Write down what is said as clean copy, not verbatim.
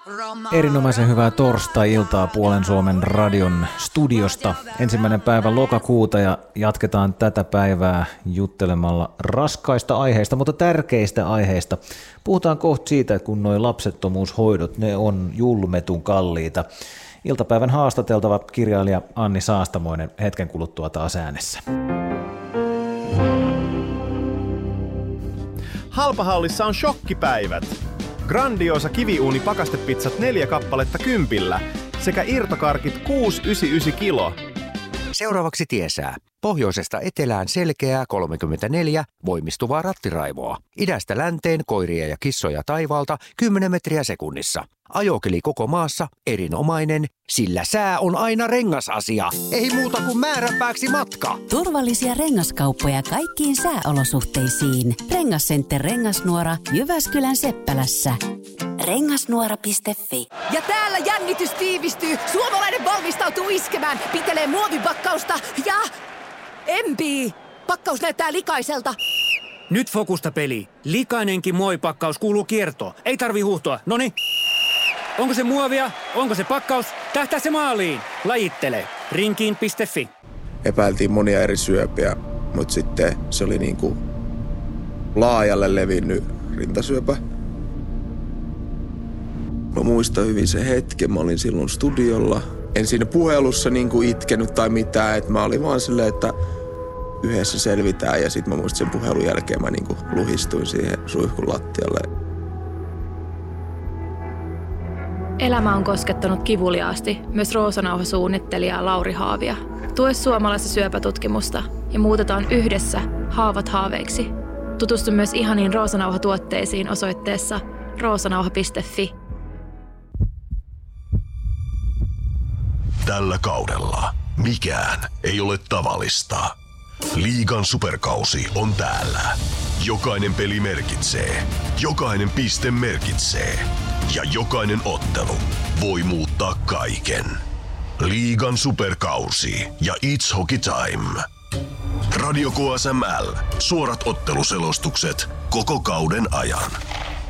Erinomaisen hyvää torstai-iltaa Puolen Suomen radion studiosta. 1. päivä lokakuuta ja jatketaan tätä päivää juttelemalla raskaista aiheista, mutta tärkeistä aiheista. Puhutaan kohta siitä, että kun nuo lapsettomuushoidot, ne on julmetun kalliita. Iltapäivän haastateltava kirjailija Anni Saastamoinen hetken kuluttua taas äänessä. Halpahallissa on shokkipäivät. Grandiosa kiviuuni pakastepizzat 4 kappaletta 10 sekä irtokarkit 6,99 kilo. Seuraavaksi tiesää. Pohjoisesta etelään selkeää 34 voimistuvaa rattiraivoa. Idästä länteen koiria ja kissoja taivaalta 10 metriä sekunnissa. Ajokeli koko maassa erinomainen, sillä sää on aina rengasasia. Ei muuta kuin määränpääksi matka. Turvallisia rengaskauppoja kaikkiin sääolosuhteisiin. Rengascenter Rengasnuora Jyväskylän Seppälässä. Rengasnuora.fi. Ja täällä jännitys tiivistyy. Suomalainen valmistautuu iskemään. Pitelee muovipakkausta ja empii. Pakkaus näyttää likaiselta. Nyt fokusta peli. Likainenkin muovipakkaus kuuluu kiertoon. Ei tarvi huuhtoa. Noniin. Onko se muovia? Onko se pakkaus? Tähtää se maaliin. Lajittele. Rinkiin.fi. Epäiltiin monia eri syöpiä, mutta sitten se oli niinku laajalle levinnyt rintasyöpä. Mä muistan hyvin sen hetken. Mä olin silloin studiolla. En siinä puhelussa niinku itkenyt tai mitään. Et mä olin vaan silleen, että yhdessä selvitään. Ja sit mä muistan sen puhelun jälkeen mä niinku luhistuin siihen suihkun lattialle. Elämä on koskettanut kivuliaasti myös Roosanauha-suunnittelija Lauri Haavia. Tue suomalaista syöpätutkimusta ja muutetaan yhdessä haavat haaveiksi. Tutustu myös ihaniin Roosanauha-tuotteisiin osoitteessa roosanauha.fi. Tällä kaudella mikään ei ole tavallista. Liigan superkausi on täällä. Jokainen peli merkitsee, jokainen piste merkitsee ja jokainen ottelu voi muuttaa kaiken. Liigan superkausi ja It's Hockey Time. Radio KSML. Suorat otteluselostukset koko kauden ajan.